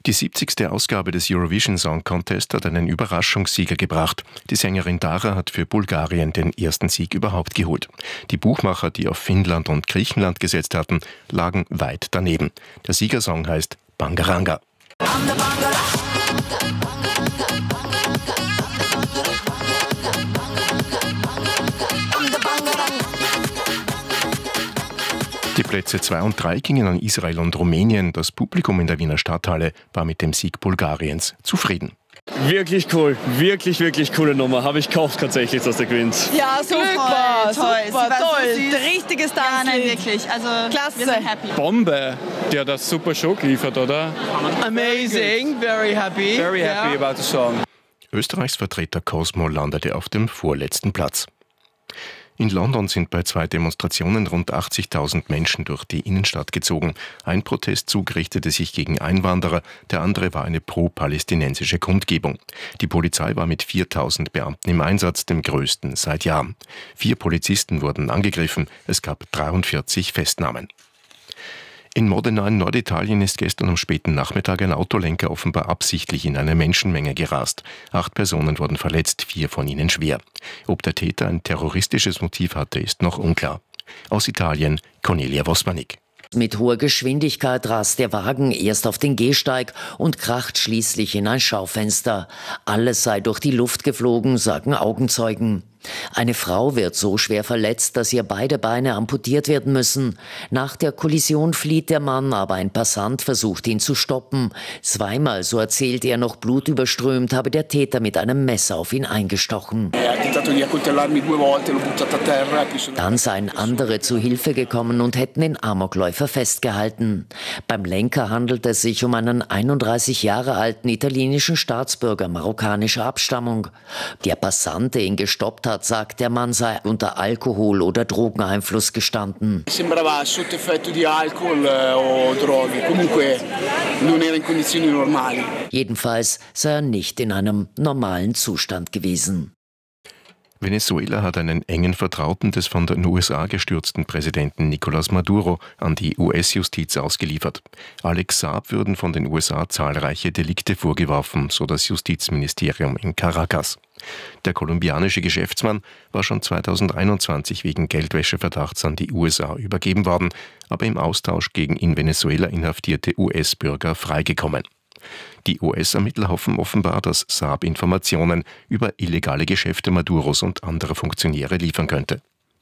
Die 70. Ausgabe des Eurovision Song Contest hat einen Überraschungssieger gebracht. Die Sängerin Dara hat für Bulgarien den ersten Sieg überhaupt geholt. Die Buchmacher, die auf Finnland und Griechenland gesetzt hatten, lagen weit daneben. Der Siegersong heißt Bangaranga. Die Plätze 2 und 3 gingen an Israel und Rumänien. Das Publikum in der Wiener Stadthalle war mit dem Sieg Bulgariens zufrieden. Wirklich cool, wirklich coole Nummer. Habe ich gehofft tatsächlich, dass der gewinnt. Ja, super, toll. So richtiges Tanzlied. Ja, nein, wirklich. Also, klasse. Wir sind happy. Bombe, der das super Show geliefert, oder? Amazing, very happy. Very happy about the song. Österreichs Vertreter Cosmo landete auf dem vorletzten Platz. In London sind bei 2 Demonstrationen rund 80.000 Menschen durch die Innenstadt gezogen. Ein Protestzug richtete sich gegen Einwanderer, der andere war eine pro-palästinensische Kundgebung. Die Polizei war mit 4.000 Beamten im Einsatz, dem größten seit Jahren. 4 Polizisten wurden angegriffen, es gab 43 Festnahmen. In Modena in Norditalien ist gestern am späten Nachmittag ein Autolenker offenbar absichtlich in eine Menschenmenge gerast. 8 Personen wurden verletzt, 4 von ihnen schwer. Ob der Täter ein terroristisches Motiv hatte, ist noch unklar. Aus Italien, Cornelia Vospanik. Mit hoher Geschwindigkeit rast der Wagen erst auf den Gehsteig und kracht schließlich in ein Schaufenster. Alles sei durch die Luft geflogen, sagen Augenzeugen. Eine Frau wird so schwer verletzt, dass ihr beide Beine amputiert werden müssen. Nach der Kollision flieht der Mann, aber ein Passant versucht ihn zu stoppen. 2-mal, so erzählt er, noch blutüberströmt, habe der Täter mit einem Messer auf ihn eingestochen. Dann seien andere zu Hilfe gekommen und hätten den Amokläufer festgehalten. Beim Lenker handelt es sich um einen 31 Jahre alten italienischen Staatsbürger marokkanischer Abstammung. Der Passant, der ihn gestoppt hat, sagt, der Mann sei unter Alkohol- oder Drogeneinfluss gestanden. Sembrava sotto effetto di alcol o droghe. Comunque non era in condizioni normali. Jedenfalls sei er nicht in einem normalen Zustand gewesen. Venezuela hat einen engen Vertrauten des von den USA gestürzten Präsidenten Nicolás Maduro an die US-Justiz ausgeliefert. Alex Saab würden von den USA zahlreiche Delikte vorgeworfen, so das Justizministerium in Caracas. Der kolumbianische Geschäftsmann war schon 2021 wegen Geldwäscheverdachts an die USA übergeben worden, aber im Austausch gegen in Venezuela inhaftierte US-Bürger freigekommen. Die US-Ermittler hoffen offenbar, dass Saab Informationen über illegale Geschäfte Maduros und anderer Funktionäre liefern könnte.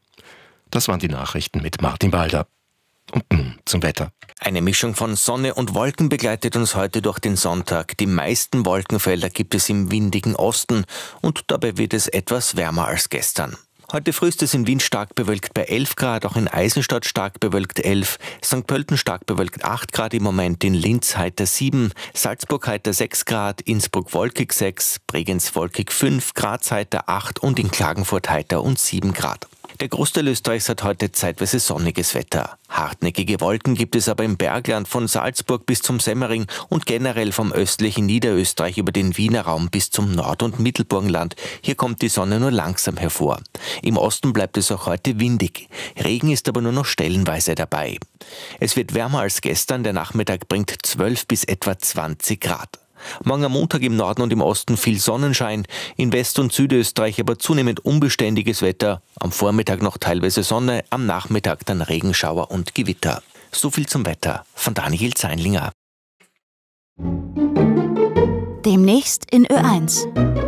Das waren die Nachrichten mit Martin Walder. Und nun zum Wetter. Eine Mischung von Sonne und Wolken begleitet uns heute durch den Sonntag. Die meisten Wolkenfelder gibt es im windigen Osten und dabei wird es etwas wärmer als gestern. Heute früh ist es in Wien stark bewölkt bei 11 Grad, auch in Eisenstadt stark bewölkt 11, St. Pölten stark bewölkt 8 Grad im Moment, in Linz heiter 7, Salzburg heiter 6 Grad, Innsbruck wolkig 6, Bregenz wolkig 5, Graz heiter 8 und in Klagenfurt heiter und 7 Grad. Der Großteil Österreichs hat heute zeitweise sonniges Wetter. Hartnäckige Wolken gibt es aber im Bergland von Salzburg bis zum Semmering und generell vom östlichen Niederösterreich über den Wiener Raum bis zum Nord- und Mittelburgenland. Hier kommt die Sonne nur langsam hervor. Im Osten bleibt es auch heute windig. Regen ist aber nur noch stellenweise dabei. Es wird wärmer als gestern. Der Nachmittag bringt 12 bis etwa 20 Grad. Morgen am Montag im Norden und im Osten viel Sonnenschein, in West- und Südösterreich aber zunehmend unbeständiges Wetter, am Vormittag noch teilweise Sonne, am Nachmittag dann Regenschauer und Gewitter. So viel zum Wetter von Daniel Zeinlinger. Demnächst in Ö1.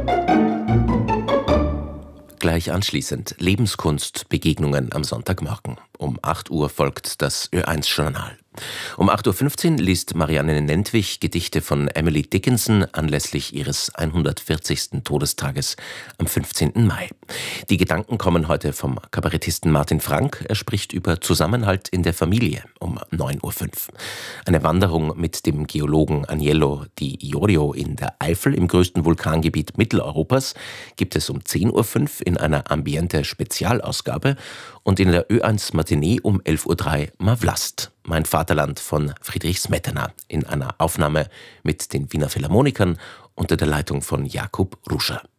Gleich anschließend Lebenskunst, Begegnungen am Sonntagmorgen. Um 8 Uhr folgt das Ö1-Journal. Um 8.15 Uhr liest Marianne Nentwich Gedichte von Emily Dickinson anlässlich ihres 140. Todestages am 15. Mai. Die Gedanken kommen heute vom Kabarettisten Martin Frank. Er spricht über Zusammenhalt in der Familie um 9.05 Uhr. Eine Wanderung mit dem Geologen Agnello Di Iorio in der Eifel im größten Vulkangebiet Mitteleuropas gibt es um 10.05 Uhr in einer Ambiente-Spezialausgabe und in der Ö1 Matinee um 11.03 Uhr Mavlast, mein Vaterland von Friedrich Smetana, in einer Aufnahme mit den Wiener Philharmonikern unter der Leitung von Jakub Ruscher.